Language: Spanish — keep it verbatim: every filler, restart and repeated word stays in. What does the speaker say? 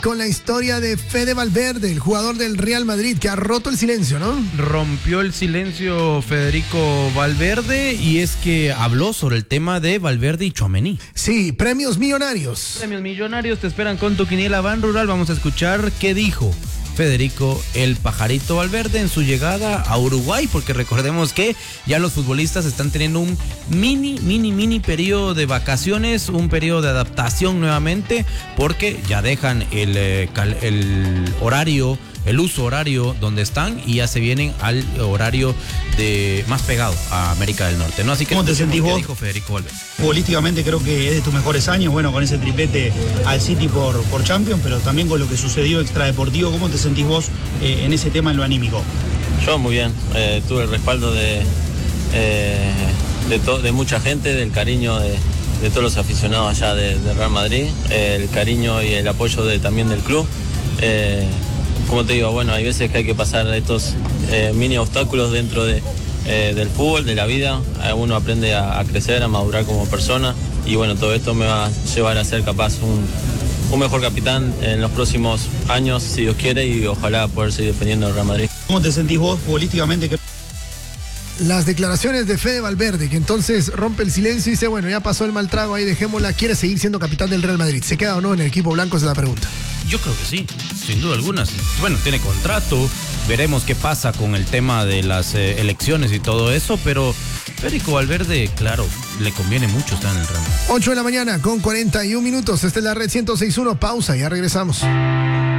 Con la historia de Fede Valverde, el jugador del Real Madrid, que ha roto el silencio, ¿no? Rompió el silencio Federico Valverde y es que habló sobre el tema de Valverde y Tchouaméni. Sí, premios millonarios. Premios millonarios te esperan con tu quiniela Ban Rural. Vamos a escuchar qué dijo Federico el Pajarito Valverde en su llegada a Uruguay, porque recordemos que ya los futbolistas están teniendo un mini, mini, mini periodo de vacaciones, un periodo de adaptación nuevamente, porque ya dejan el, el horario, el uso horario donde están y ya se vienen al horario de más pegado a América del Norte, ¿no? Así que ¿cómo te sentís vos? Dijo Federico Valverde. Futbolísticamente creo que es de tus mejores años, bueno, con ese triplete al City por, por Champions, pero también con lo que sucedió extradeportivo. ¿Cómo te sentís vos eh, en ese tema, en lo anímico? Yo muy bien, eh, tuve el respaldo de, eh, de, to, de mucha gente, del cariño de, de todos los aficionados allá de, de Real Madrid, eh, el cariño y el apoyo de, también del club. Eh, como te digo, bueno, hay veces que hay que pasar estos eh, mini obstáculos dentro de, eh, del fútbol, de la vida. Uno aprende a, a crecer, a madurar como persona y bueno, todo esto me va a llevar a ser capaz un, un mejor capitán en los próximos años, si Dios quiere, y ojalá poder seguir defendiendo el Real Madrid. ¿Cómo te sentís vos futbolísticamente? Las declaraciones de Fede Valverde, que entonces rompe el silencio y dice, bueno, ya pasó el mal trago, ahí dejémosla, quiere seguir siendo capitán del Real Madrid. ¿Se queda o no en el equipo blanco? Esa es la pregunta. Yo creo que sí, sin duda alguna. Bueno, tiene contrato, veremos qué pasa con el tema de las eh, elecciones y todo eso, pero Federico Valverde, claro, le conviene mucho estar en el Real Madrid. ocho de la mañana con cuarenta y un minutos. Esta es la red ciento seis punto uno. Pausa, ya regresamos.